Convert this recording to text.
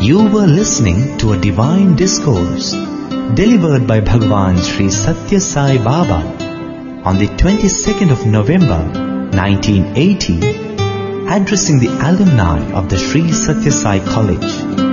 You were listening to a divine discourse delivered by Bhagwan Sri Satya Sai Baba on the 22nd of November 1980, addressing the alumni of the Sri Satya Sai College.